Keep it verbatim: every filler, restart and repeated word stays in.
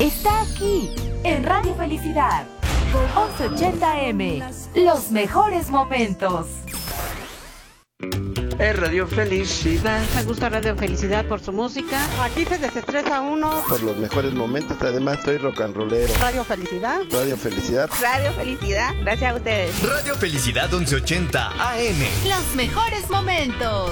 está aquí, en Radio Felicidad, once ochenta A M, los mejores momentos. Es Radio Felicidad. Me gusta Radio Felicidad por su música. Aquí se desestresa uno. Por los mejores momentos, además soy rock and rollero. Radio Felicidad. Radio Felicidad. Radio Felicidad, gracias a ustedes. Radio Felicidad once ochenta A M. Los mejores momentos.